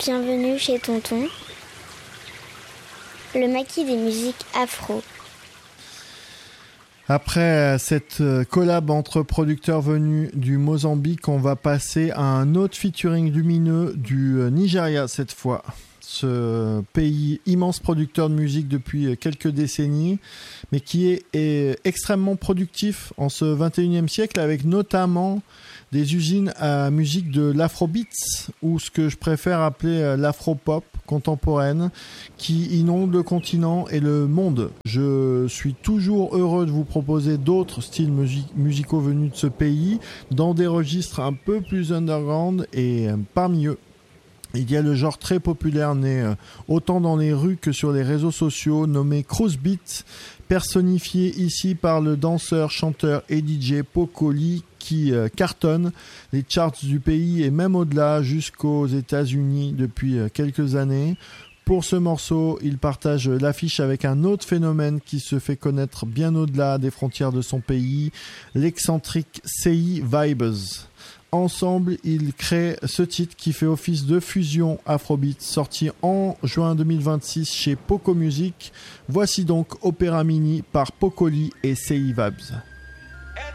Bienvenue chez Tonton, le maquis des musiques afro. Après cette collab entre producteurs venus du Mozambique, on va passer à un autre featuring lumineux du Nigeria cette fois. Ce pays immense producteur de musique depuis quelques décennies, mais qui est extrêmement productif en ce 21e siècle, avec notamment des usines à musique de l'afrobeats, ou ce que je préfère appeler l'afropop contemporaine, qui inonde le continent et le monde. Je suis toujours heureux de vous proposer d'autres styles musicaux venus de ce pays, dans des registres un peu plus underground, et parmi eux, il y a le genre très populaire né autant dans les rues que sur les réseaux sociaux, nommé Cruise Beat, personnifié ici par le danseur, chanteur et DJ Pokoli, qui cartonne les charts du pays et même au-delà jusqu'aux États-Unis depuis quelques années. Pour ce morceau, il partage l'affiche avec un autre phénomène qui se fait connaître bien au-delà des frontières de son pays, l'excentrique Sei Vibes. Ensemble, ils créent ce titre qui fait office de fusion afrobeat, sorti en juin 2026 chez Poco Music. Voici donc Opéra Mini par Pokoli et Sei Vibes.